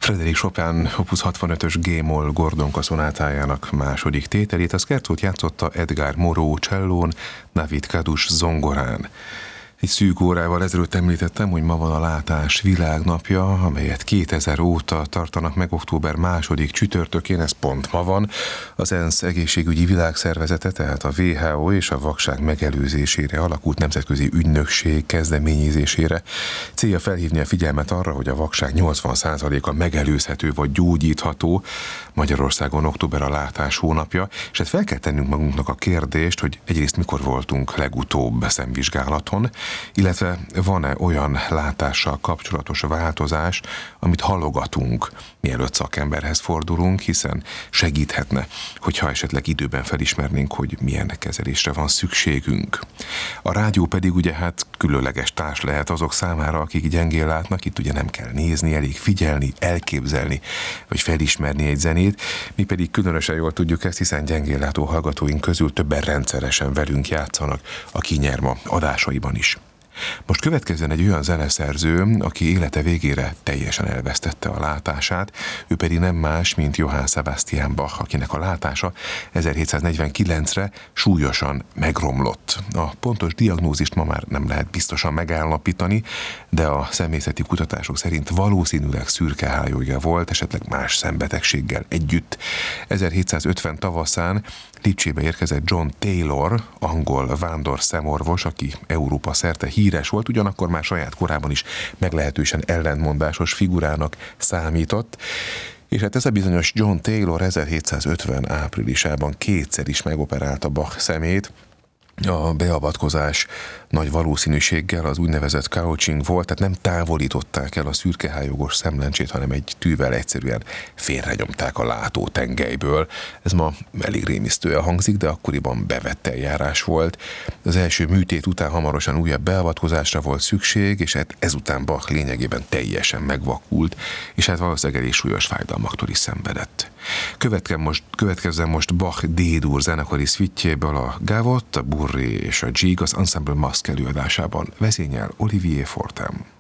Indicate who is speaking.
Speaker 1: Frédéric Chopin opus 65-ös G-moll Gordonka szonátájának második tételét, a Scherzót játszotta Edgar Moreau csellón, Navid Kadus zongorán. Egy szűk órával ezelőtt említettem, hogy ma van a látás világnapja, amelyet 2000 óta tartanak meg október 2. csütörtökén, ez pont ma van. Az ENSZ egészségügyi világszervezete, tehát a WHO és a vakság megelőzésére alakult nemzetközi ügynökség kezdeményezésére célja felhívni a figyelmet arra, hogy a vakság 80%-a megelőzhető vagy gyógyítható. Magyarországon október a látás hónapja, és hát fel kell tennünk magunknak a kérdést, hogy egyrészt mikor voltunk legutóbb szemvizsgálaton, illetve van-e olyan látással kapcsolatos változás, amit halogatunk, mielőtt szakemberhez fordulunk, hiszen segíthetne, hogyha esetleg időben felismernénk, hogy milyen kezelésre van szükségünk. A rádió pedig ugye hát különleges társ lehet azok számára, akik gyengén látnak, itt ugye nem kell nézni, elég figyelni, elképzelni, vagy felismerni egy zenét, mi pedig különösen jól tudjuk ezt, hiszen gyengénlátó hallgatóink közül többen rendszeresen velünk játszanak a Kinyerma adásaiban is. Most következzen egy olyan zeneszerző, aki élete végére teljesen elvesztette a látását, ő pedig nem más, mint Johann Sebastian Bach, akinek a látása 1749-re súlyosan megromlott. A pontos diagnózist ma már nem lehet biztosan megállapítani, de a személyzeti kutatások szerint valószínűleg szürkehályója volt, esetleg más szembetegséggel együtt. 1750 tavaszán Lipcsébe érkezett John Taylor, angol vándor szemorvos, aki Európa szerte híres volt, ugyanakkor már saját korában is meglehetősen ellentmondásos figurának számított, és hát ez a bizonyos John Taylor 1750 áprilisában kétszer is megoperálta Bach szemét. A beavatkozás nagy valószínűséggel az úgynevezett couching volt, tehát nem távolították el a szürkehályogos szemlencsét, hanem egy tűvel egyszerűen félrenyomták a látótengelyből. Ez ma elég rémisztően hangzik, de akkoriban bevett eljárás volt. Az első műtét után hamarosan újabb beavatkozásra volt szükség, és hát ezután Bach lényegében teljesen megvakult, és hát valószínűleg elég súlyos fájdalmaktól is szenvedett. Következzen most Bach D-dur zenekari szvittjéből a Gavotte, a Bourrée és a Gigue az Ensemble Masque előadásában vezényel Olivier Fortin.